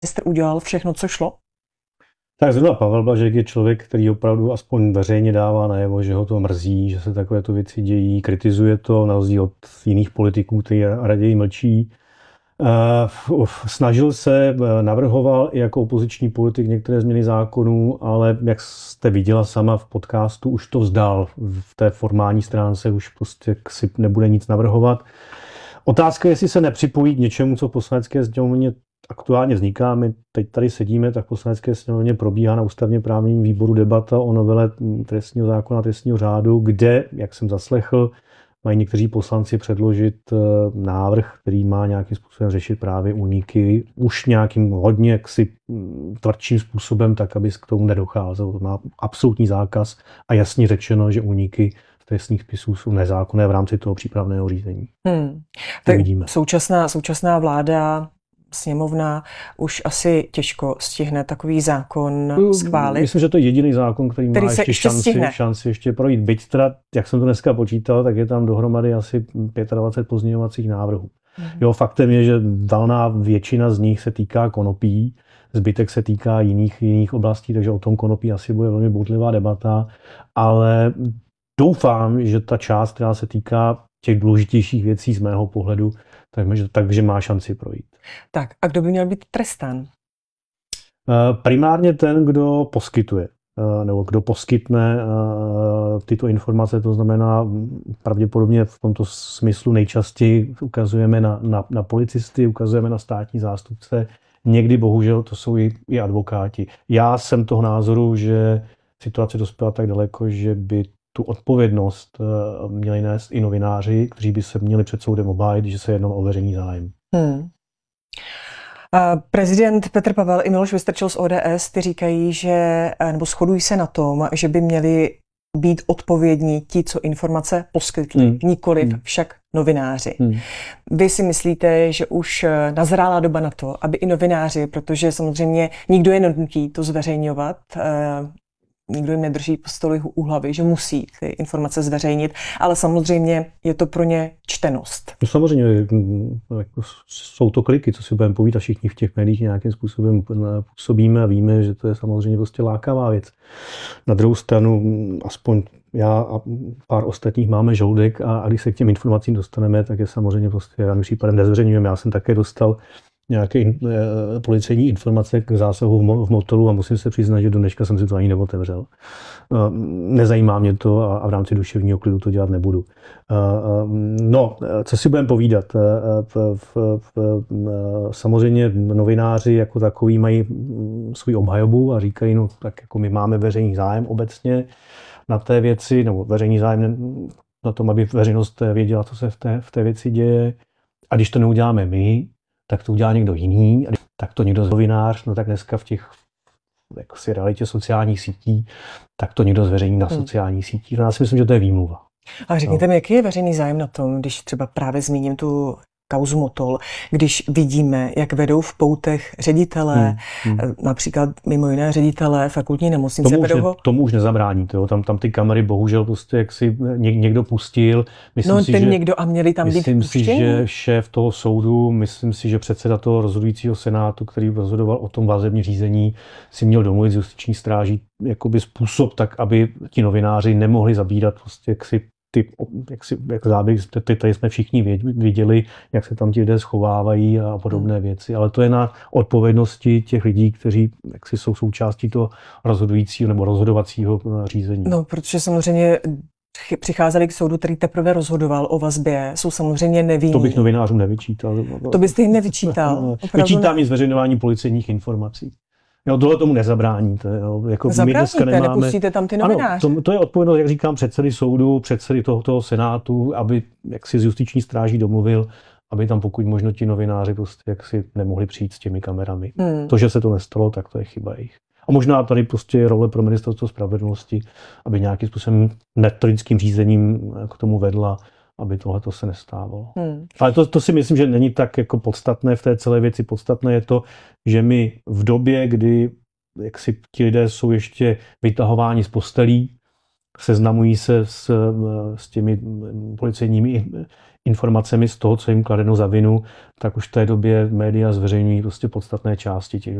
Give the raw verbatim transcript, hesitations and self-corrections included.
Ministr udělal všechno, co šlo? Tak zrovna Pavel Blažek je člověk, který opravdu aspoň veřejně dává najevo, že ho to mrzí, že se takovéto věci dějí, kritizuje to na rozdíl od jiných politiků, kteří raději mlčí. Snažil se, navrhoval i jako opoziční politik některé změny zákonů, ale jak jste viděla sama v podcastu, už to vzdal. V té formální stránce už prostě si nebude nic navrhovat. Otázka je, jestli se nepřipojí k něčemu, co v Poslanecké sněmovně aktuálně vzniká. My teď tady sedíme, tak v Poslanecké sněmovně probíhá na ústavně právním výboru debata o novele trestního zákona, trestního řádu, kde, jak jsem zaslechl, mají někteří poslanci předložit návrh, který má nějakým způsobem řešit právě úniky už nějakým hodně jaksi tvrdším způsobem, tak aby k tomu nedocházelo. To má absolutní zákaz a jasně řečeno, že úniky z trestních spisů jsou nezákonné v rámci toho přípravného řízení. Hmm. Tak vidíme. Současná, současná vláda, sněmovna už asi těžko stihne takový zákon schválit. Myslím, že to je jediný zákon, který, který má ještě šanci, šanci ještě projít. Byť teda, jak jsem to dneska počítal, tak je tam dohromady asi dvacet pět pozměňovacích návrhů. Mm. Jo, faktem je, že valná většina z nich se týká konopí, zbytek se týká jiných, jiných oblastí, takže o tom konopí asi bude velmi bouřlivá debata, ale doufám, že ta část, která se týká těch důležitějších věcí z mého pohledu, takže, takže má šanci projít. Tak a kdo by měl být trestán? Primárně ten, kdo poskytuje, nebo kdo poskytne tyto informace, to znamená pravděpodobně v tomto smyslu nejčastěji ukazujeme na, na, na policisty, ukazujeme na státní zástupce, někdy bohužel to jsou i, i advokáti. Já jsem toho názoru, že situace dospěla tak daleko, že by tu odpovědnost měli nést i novináři, kteří by se měli před soudem obhájit, že se jednalo o veřejný zájem. Hmm. Prezident Petr Pavel i Miloš Vystrčil z O D S ty říkají, že, nebo shodují se na tom, že by měli být odpovědní ti, co informace poskytli, hmm. nikoliv hmm. však novináři. Hmm. Vy si myslíte, že už nazrála doba na to, aby i novináři, protože samozřejmě nikdo je nenutí to zveřejňovat, nikdo jim nedrží stoli u hlavy, že musí ty informace zveřejnit, ale samozřejmě je to pro ně čtenost. No samozřejmě, jako jsou to kliky, co si budeme povídat, všichni v těch médiích nějakým způsobem působíme a víme, že to je samozřejmě prostě lákavá věc. Na druhou stranu, aspoň já a pár ostatních máme žoudek a, a když se k těm informacím dostaneme, tak je samozřejmě prostě žádným případem nezveřejňujeme. Já jsem také dostal nějaké in, e, policejní informace k zásahu v, mo, v motoru a musím se přiznat, že do dneška jsem si to ani neotevřel. E, nezajímá mě to a, a v rámci duševního klidu to dělat nebudu. E, e, no, co si budeme povídat? E, v, v, v, samozřejmě novináři jako takový mají svou obhajobu a říkají, no tak jako my máme veřejný zájem obecně na té věci, nebo veřejný zájem na tom, aby veřejnost věděla, co se v té, v té věci děje. A když to neuděláme my, tak to udělá někdo jiný, tak to někdo z novinář, no tak dneska v těch jako si realitě sociálních sítí, tak to někdo zveřejní na hmm. sociálních sítích. No já si myslím, že to je výmluva. A řekněte no. mi, jaký je veřejný zájem na tom, když třeba právě zmíním tu kauzu Motol, když vidíme, jak vedou v poutech ředitelé, hmm. Hmm. například mimo jiné ředitelé fakultní nemocnice. Tomu už, ne, tomu už nezabráníte, jo? Tam, tam ty kamery bohužel prostě jak si někdo pustil. Myslím no si, ten že, někdo a měli tam myslím být si, že šéf toho soudu, myslím si, že předseda toho rozhodujícího senátu, který rozhodoval o tom vazebním řízení, si měl domluvit s justiční stráží jakoby způsob tak, aby ti novináři nemohli zabírat prostě jak si ty, jak si, jak záběr, tady jsme všichni viděli, jak se tam ti lidé schovávají a podobné hmm. věci, ale to je na odpovědnosti těch lidí, kteří jak si jsou součástí toho rozhodujícího nebo rozhodovacího řízení. No, protože samozřejmě přicházeli k soudu, který teprve rozhodoval o vazbě, jsou samozřejmě nevinní. To bych novinářům nevyčítal. To byste jim nevyčítal? Vyčítám jim zveřejňování policejních informací. Jo, tohle tomu nezabráníte. Jo. Jako my dneska nemáme... nepustíte tam ty novináře. Ano, to, to je odpovědnost, jak říkám, předsedy soudu, předsedy tohoto senátu, aby jak si z justiční stráží domluvil, aby tam pokud možno ti novináři prostě jak si nemohli přijít s těmi kamerami. Hmm. To, že se to nestalo, tak to je chyba jich. A možná tady prostě je role pro ministerstvo spravedlnosti, aby nějakým způsobem metodickým řízením k tomu vedla, aby tohleto se nestávalo. Hmm. Ale to, to si myslím, že není tak jako podstatné v té celé věci. Podstatné je to, že my v době, kdy jak si ti lidé jsou ještě vytahováni z postelí, seznamují se s, s těmi policejními informacemi z toho, co jim kladeno za vinu, tak už v té době média zveřejňují prostě podstatné části těch